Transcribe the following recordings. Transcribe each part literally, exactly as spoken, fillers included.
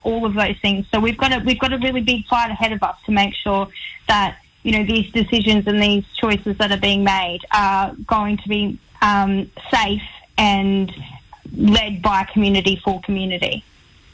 all of those things. So we've got a we've got a really big fight ahead of us to make sure that, you know, these decisions and these choices that are being made are going to be um, safe and led by community for community.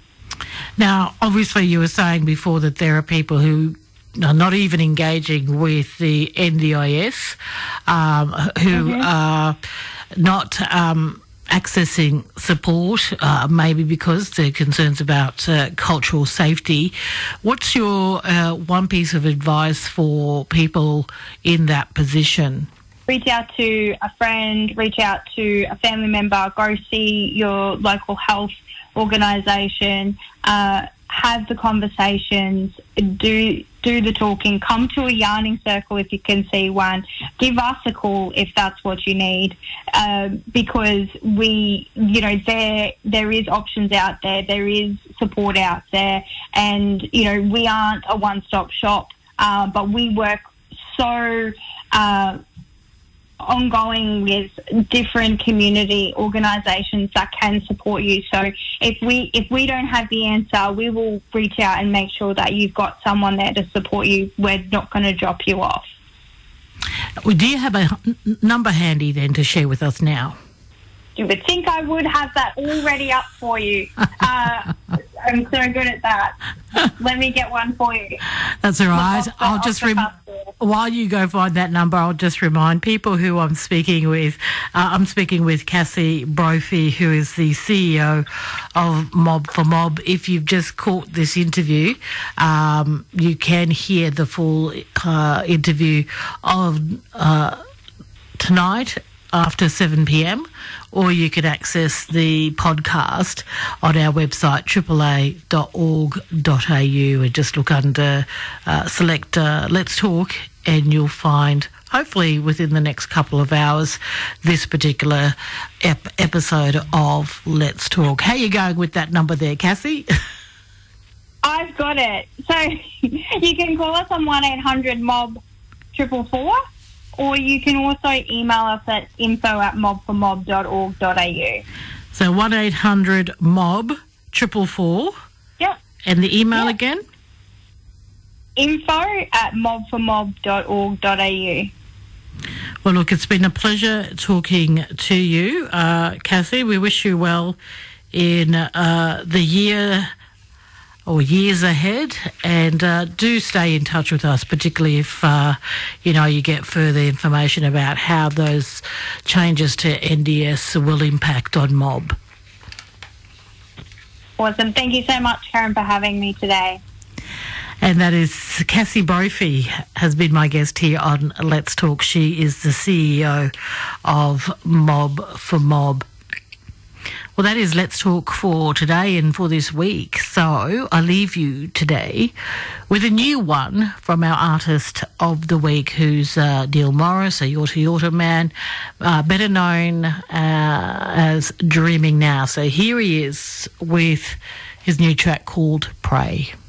Now, obviously, you were saying before that there are people who are not even engaging with the N D I S, um, who mm-hmm. are not um, accessing support, uh, maybe because they're concerns about uh, cultural safety. What's your uh, one piece of advice for people in that position? Reach out to a friend, reach out to a family member, go see your local health organisation, uh, have the conversations, do do the talking, come to a yarning circle if you can see one, give us a call if that's what you need, uh, because we, you know, there there is options out there, there is support out there, and, you know, we aren't a one-stop shop, uh, but we work so uh, ongoing with different community organisations that can support you. So if we if we don't have the answer, we will reach out and make sure that you've got someone there to support you. We're not going to drop you off. Well, do you have a n- number handy then to share with us now? You would think I would have that already up for you. Uh, I'm so good at that. Let me get one for you. That's all right. The, I'll just rem- while you go find that number, I'll just remind people who I'm speaking with. Uh, I'm speaking with Cassie Brophy, who is the C E O of Mob for Mob. If you've just caught this interview, um, you can hear the full uh, interview of uh, tonight after seven p.m, or you can access the podcast on our website, triple a dot org dot a u, and just look under, uh, select uh, Let's Talk, and you'll find, hopefully within the next couple of hours, this particular ep- episode of Let's Talk. How are you going with that number there, Cassie? I've got it. So you can call us on one eight hundred mob four four four. Or you can also email us at info at mob for mob dot org dot a u. So one eight hundred mob four four four. Yep. And the email yep. again? Info at mob for mob dot org dot a u. Well, look, it's been a pleasure talking to you, uh, Cassie. We wish you well in uh, the year or years ahead, and uh, do stay in touch with us, particularly if, uh, you know, you get further information about how those changes to N D S will impact on Mob. Awesome. Thank you so much, Karen, for having me today. And that is Cassie Brophy has been my guest here on Let's Talk. She is the C E O of Mob for Mob. Well, that is Let's Talk for today and for this week. So I leave you today with a new one from our artist of the week, who's uh, Neil Morris, a Yorta Yorta man, uh, better known uh, as Dreaming Now. So here he is with his new track called Pray.